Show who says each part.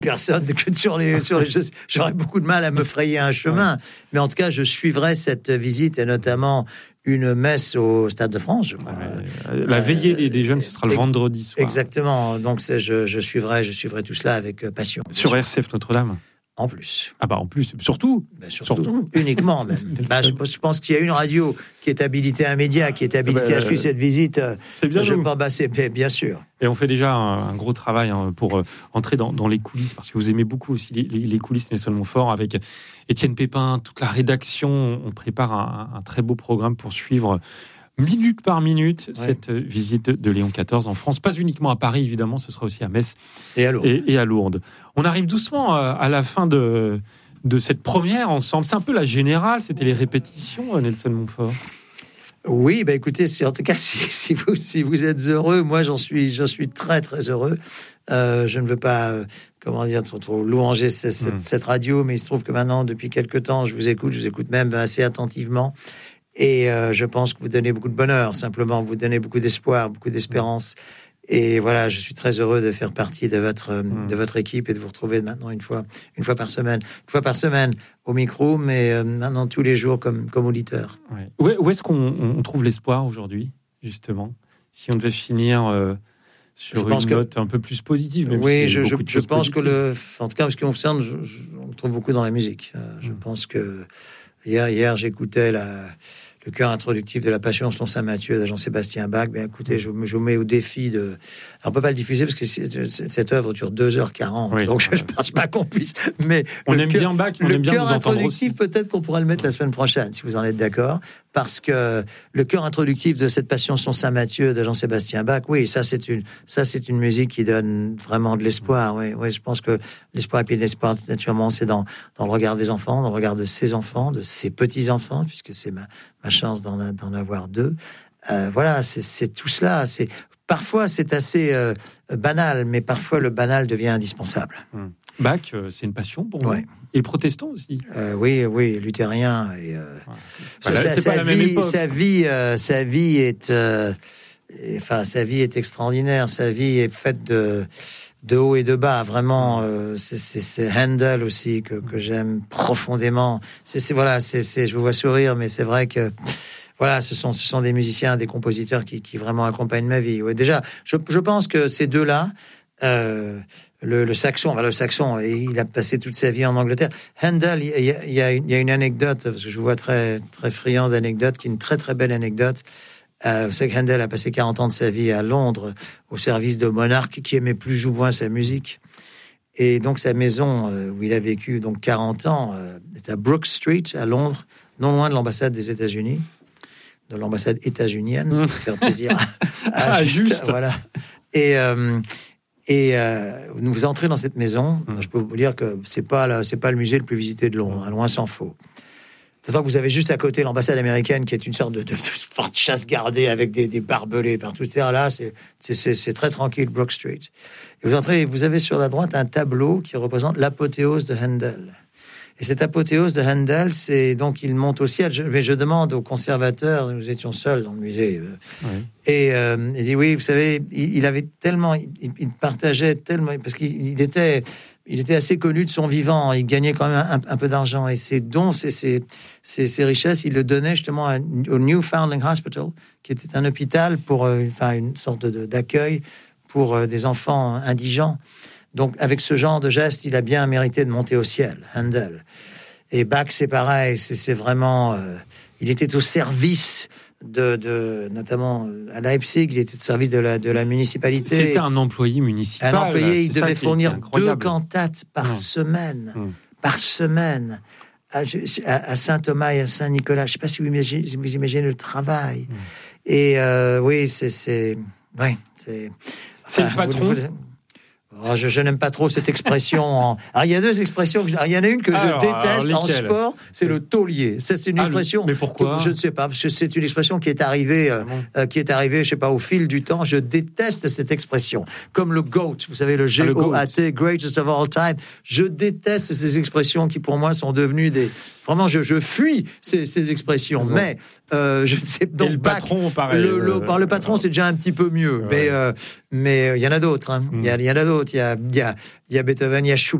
Speaker 1: personne que sur les j'aurais beaucoup de mal à me frayer un chemin. Mais en tout cas, je suivrai cette visite et notamment une messe au Stade de France, je crois.
Speaker 2: La veillée des jeunes, ce sera le vendredi soir.
Speaker 1: Exactement. Donc je suivrai tout cela avec passion.
Speaker 2: Sur RCF Notre-Dame.
Speaker 1: En plus.
Speaker 2: Ah bah en plus, surtout.
Speaker 1: Surtout. Uniquement même. Je pense qu'il y a une radio qui est habilitée, un média qui est habilité à suivre cette visite.
Speaker 2: C'est bien.
Speaker 1: C'est bien sûr.
Speaker 2: Et on fait déjà un gros travail pour entrer dans les coulisses, parce que vous aimez beaucoup aussi les coulisses Nelson Montfort, avec Étienne Pépin, toute la rédaction. On prépare un très beau programme pour suivre minute par minute cette visite de Léon XIV en France. Pas uniquement à Paris, évidemment, ce sera aussi à Metz et à Lourdes. On arrive doucement à la fin de cette première ensemble. C'est un peu la générale, c'était les répétitions, Nelson Montfort.
Speaker 1: Oui, écoutez, en tout cas, si vous êtes heureux, moi j'en suis très très heureux. Je ne veux pas, trop louanger cette radio, mais il se trouve que maintenant, depuis quelque temps, je vous écoute même assez attentivement. Et je pense que vous donnez beaucoup de bonheur, simplement, vous donnez beaucoup d'espoir, beaucoup d'espérance. Et voilà, je suis très heureux de faire partie de votre équipe et de vous retrouver maintenant une fois par semaine au micro, mais maintenant tous les jours comme auditeur.
Speaker 2: Ouais. Où est-ce qu'on trouve l'espoir aujourd'hui, justement, si on devait finir sur une note un peu plus positive?
Speaker 1: Oui, je pense que en tout cas, en ce qui me concerne, on le trouve beaucoup dans la musique. Je pense que hier j'écoutais le chœur introductif de la Passion selon saint Matthieu de Jean-Sébastien Bach. Écoutez, je me mets au défi de... Alors, on ne peut pas le diffuser parce que cette œuvre dure 2h40. Donc, je ne pense pas qu'on puisse... Mais
Speaker 2: on aime bien Bach, on aime bien vous entendre aussi. Le chœur
Speaker 1: introductif, peut-être qu'on pourra le mettre la semaine prochaine, si vous en êtes d'accord. Parce que le chœur introductif de cette Passion selon saint Matthieu de Jean-Sébastien Bach, oui, ça c'est une musique qui donne vraiment de l'espoir. Oui, je pense que l'espoir, et puis l'espoir, naturellement, c'est dans le regard des enfants, dans le regard de ses enfants, de ses petits-enfants, puisque c'est ma chance d'en avoir deux. Voilà, c'est tout cela. Parfois, c'est assez banal, mais parfois, le banal devient indispensable.
Speaker 2: Bach, c'est une passion pour moi. Et protestant aussi.
Speaker 1: Oui, luthérien. Et,
Speaker 2: c'est pas la même époque.
Speaker 1: Sa vie est extraordinaire. Sa vie est faite de haut et de bas. Vraiment, c'est Handel aussi que j'aime profondément. Je vous vois sourire, mais c'est vrai que voilà, ce sont des musiciens, des compositeurs qui vraiment accompagnent ma vie. Ouais, déjà, je pense que ces deux-là. Le saxon, il a passé toute sa vie en Angleterre. Handel, il y a une anecdote, parce que je vous vois très, très friand d'anecdotes, qui est une très, très belle anecdote. Vous savez que Handel a passé 40 ans de sa vie à Londres, au service de monarques qui aimaient plus ou moins sa musique. Et donc, sa maison, où il a vécu donc 40 ans, est à Brook Street, à Londres, non loin de l'ambassade des États-Unis, de l'ambassade états-unienne, pour faire plaisir à juste. Voilà. Et vous entrez dans cette maison, je peux vous dire que c'est pas le musée le plus visité de Londres, loin s'en faut. D'autant que vous avez juste à côté l'ambassade américaine, qui est une sorte de forte chasse gardée avec des barbelés partout. Là, c'est très tranquille, Brook Street. Et vous entrez, vous avez sur la droite un tableau qui représente l'apothéose de Handel. Et cette apothéose de Handel, c'est donc il monte au ciel. Mais je demande au conservateur, nous étions seuls dans le musée, et il dit oui, vous savez, il avait tellement, il partageait tellement, parce qu'il était assez connu de son vivant. Il gagnait quand même un peu d'argent, et ses dons, ses richesses, il le donnait justement au Newfoundland Hospital, qui était un hôpital pour, une sorte d'accueil pour des enfants indigents. Donc, avec ce genre de geste, il a bien mérité de monter au ciel, Handel. Et Bach, c'est pareil, c'est vraiment... il était au service notamment à Leipzig, il était au service de la municipalité.
Speaker 2: C'était un employé municipal.
Speaker 1: Un employé, il devait fournir 2 cantates par semaine. Par semaine. À Saint-Thomas et à Saint-Nicolas. Je ne sais pas si vous imaginez le travail. Et oui, c'est
Speaker 2: le patron.
Speaker 1: Je n'aime pas trop cette expression. Alors, il y a 2 expressions. Il y en a une que je déteste en sport, c'est le taulier. Ça, c'est une expression.
Speaker 2: Mais pourquoi ?
Speaker 1: Je ne sais pas. C'est une expression qui est arrivée, je sais pas, au fil du temps. Je déteste cette expression. Comme le GOAT, vous savez, le G-O-A-T, Greatest of All Time. Je déteste ces expressions qui, pour moi, sont devenues des... Vraiment, je fuis ces expressions. Mais, je ne sais... Donc,
Speaker 2: et le patron, pareil.
Speaker 1: Le patron, c'est déjà un petit peu mieux. Mais Mais il y en a d'autres. Il y en a d'autres. Il y a Beethoven, il y a Schubert.